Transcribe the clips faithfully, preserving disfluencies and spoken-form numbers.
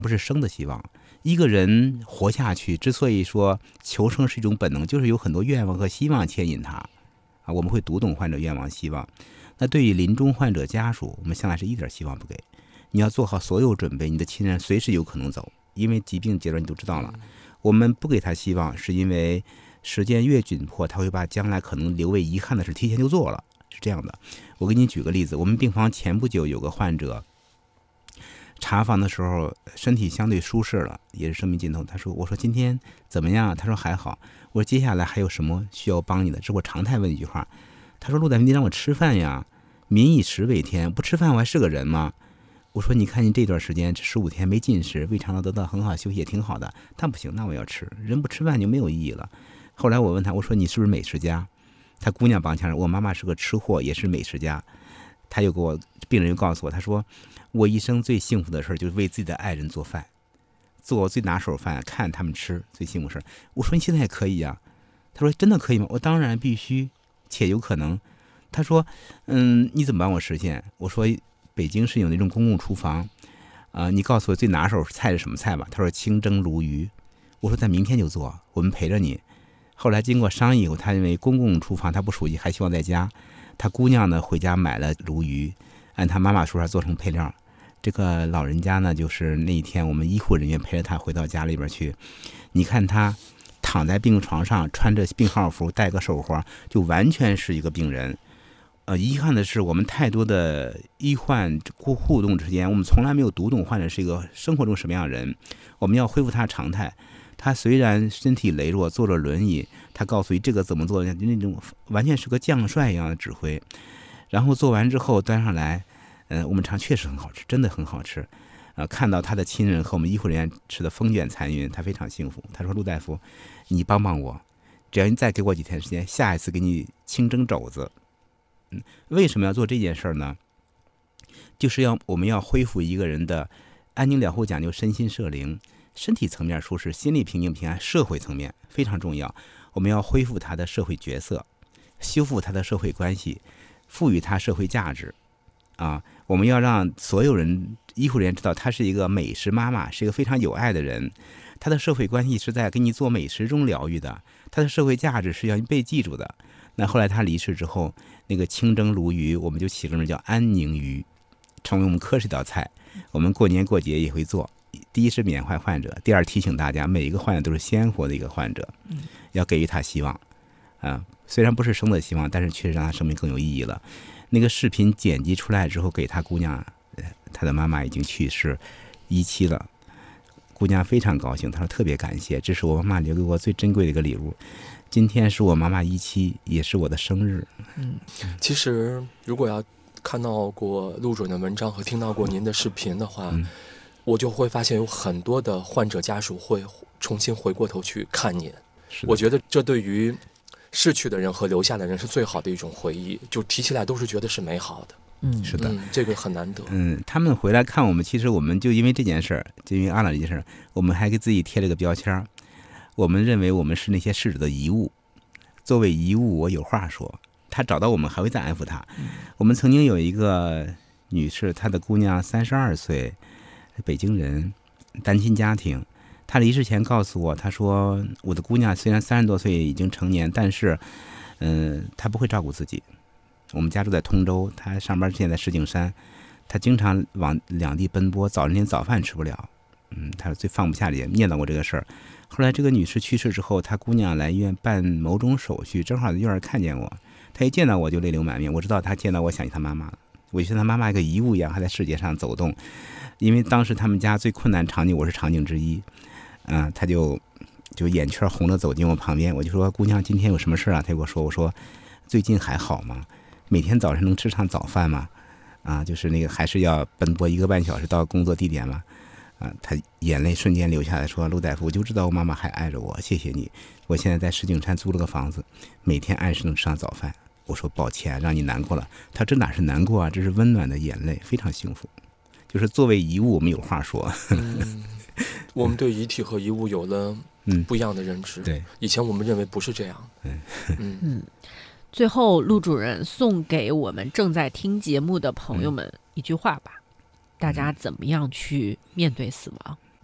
不是生的希望。一个人活下去，之所以说求生是一种本能，就是有很多愿望和希望牵引他啊。我们会读懂患者愿望希望。那对于临终患者家属，我们向来是一点希望不给。你要做好所有准备，你的亲人随时有可能走，因为疾病阶段你都知道了。我们不给他希望，是因为时间越紧迫，他会把将来可能留为遗憾的事提前就做了，是这样的。我给你举个例子，我们病房前不久有个患者查房的时候身体相对舒适了，也是生命尽头。他说：“我说今天怎么样？”他说：“还好。”我说：“接下来还有什么需要帮你的？”这是我常态问一句话。他说：“陆大夫，你让我吃饭呀，民以食为天，不吃饭我还是个人吗？”我说：“你看你这段时间这十五天没进食，胃肠道得到很好休息也挺好的，但不行，那我要吃。人不吃饭就没有意义了。”后来我问他，我说：“你是不是美食家？”他姑娘帮腔，我妈妈是个吃货，也是美食家。他又给我病人又告诉我，他说：“我一生最幸福的事就是为自己的爱人做饭，做最拿手饭，看他们吃，最幸福的事。”我说：“你现在也可以呀？”他说：“真的可以吗？”我当然必须，且有可能。他说：“嗯，你怎么帮我实现？”我说：“北京是有那种公共厨房，啊、呃，你告诉我最拿手菜是什么菜吧？”他说：“清蒸鲈鱼。”我说：“咱明天就做，我们陪着你。”后来经过商议以后，他认为公共厨房他不熟悉，还希望在家。他姑娘呢回家买了鲈鱼，按他妈妈说法做成配料。这个老人家呢，就是那一天我们医护人员陪着他回到家里边去。你看他躺在病床上，穿着病号服，戴个手环，就完全是一个病人。呃，遗憾的是，我们太多的医患互互动之间，我们从来没有读懂患者是一个生活中什么样的人。我们要恢复他常态。他虽然身体羸弱，坐着轮椅，他告诉你这个怎么做，那种完全是个将帅一样的指挥。然后做完之后端上来，呃，我们尝确实很好吃，真的很好吃。呃，看到他的亲人和我们医护人员吃的风卷残云，他非常幸福。他说：“陆大夫，你帮帮我，只要你再给我几天时间，下一次给你清蒸肘子。”嗯，为什么要做这件事呢？就是要我们要恢复一个人的安宁疗护，讲究身心社灵。身体层面舒适，心理平静平安，社会层面非常重要。我们要恢复他的社会角色，修复他的社会关系，赋予他社会价值。啊，我们要让所有人，医护人员知道，他是一个美食妈妈，是一个非常有爱的人。他的社会关系是在给你做美食中疗愈的，他的社会价值是要被记住的。那后来他离世之后，那个清蒸鲈鱼，我们就起个名叫安宁鱼，成为我们科室一道菜。我们过年过节也会做。第一是缅怀患者，第二提醒大家，每一个患者都是鲜活的一个患者，要给予他希望啊。虽然不是生的希望，但是确实让他生命更有意义了。那个视频剪辑出来之后，给他姑娘，他的妈妈已经去世一期了，姑娘非常高兴，她说特别感谢，这是我妈妈留给我最珍贵的一个礼物。今天是我妈妈一期，也是我的生日。 嗯，其实如果要看到过陆主任的文章和听到过您的视频的话，嗯，我就会发现有很多的患者家属会重新回过头去看您。我觉得这对于逝去的人和留下的人是最好的一种回忆，就提起来都是觉得是美好的。 嗯，是的， 嗯，这个很难得。 嗯，他们回来看我们，其实我们就因为这件事儿，就因为阿朗这件事儿，我们还给自己贴了个标签，我们认为我们是那些逝者的遗物。作为遗物，我有话说。他找到我们还会再安抚他。嗯，我们曾经有一个女士，她的姑娘三十二岁，北京人，单亲家庭。她离世前告诉我，她说我的姑娘虽然三十多岁已经成年，但是，嗯、呃，她不会照顾自己。我们家住在通州，她上班之前在石景山，她经常往两地奔波，早晨连早饭吃不了。嗯，她最放不下也念叨过这个事儿。后来这个女士去世之后，她姑娘来医院办某种手续，正好在院儿看见我。他一见到我就泪流满面，我知道他见到我想起他妈妈了，我就像他妈妈一个遗物一样还在世界上走动。因为当时他们家最困难场景，我是场景之一，啊、呃，他就就眼圈红了走进我旁边，我就说姑娘今天有什么事啊？他跟我说，我说最近还好吗？每天早晨能吃上早饭吗？啊，就是那个还是要奔波一个半小时到工作地点吗？啊，他眼泪瞬间流下来，说陆大夫，我就知道我妈妈还爱着我，谢谢你。我现在在石景山租了个房子，每天按时能吃上早饭。我说抱歉，让你难过了。他这哪是难过啊，这是温暖的眼泪，非常幸福。就是作为遗物，我们有话说。 嗯，我们对遗体和遗物有了不一样的认知。 嗯、对， 以前我们认为不是这样。 嗯嗯嗯。最后，陆主任送给我们正在听节目的朋友们一句话吧：大家怎么样去面对死亡？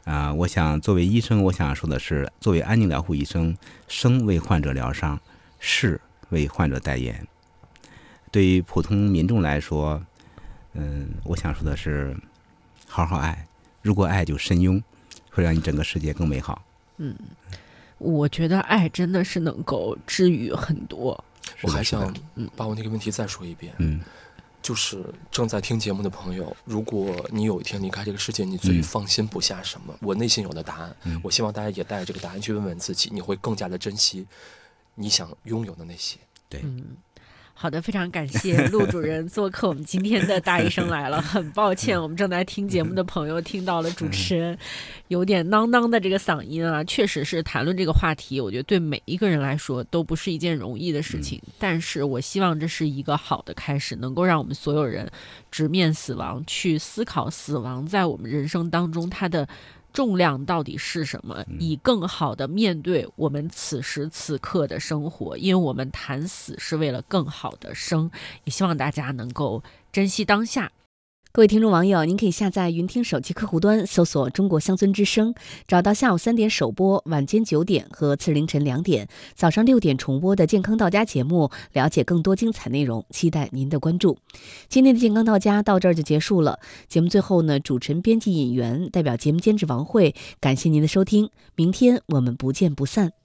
啊、呃，我想作为医生，我想说的是，作为安宁疗护医生，生为患者疗伤，事为患者代言。对于普通民众来说，嗯，我想说的是，好好爱，如果爱就深拥，会让你整个世界更美好。 嗯，我觉得爱真的是能够治愈很多。 我还想把我那个问题再说一遍。 嗯。 就是正在听节目的朋友，如果你有一天离开这个世界，你最放心不下什么？嗯、我内心有的答案、嗯，我希望大家也带着这个答案去问问自己，你会更加的珍惜你想拥有的那些。 对， 嗯。好的，非常感谢陆主任做客我们今天的大医生来了。很抱歉，我们正在听节目的朋友听到了主持人有点囔囔的这个嗓音啊，确实是谈论这个话题，我觉得对每一个人来说都不是一件容易的事情。但是我希望这是一个好的开始，能够让我们所有人直面死亡，去思考死亡在我们人生当中它的重量到底是什么，以更好的面对我们此时此刻的生活，因为我们谈死是为了更好的生，也希望大家能够珍惜当下。 各位听众网友，您可以下载云听手机客户端，搜索中国乡村之声，找到下午三点首播、晚间九点和次日凌晨两点、早上六点重播的健康到家节目，了解更多精彩内容，期待您的关注。今天的健康到家到这儿就结束了，节目最后呢，主持人、编辑、引员代表节目监制王慧，感谢您的收听，明天我们不见不散。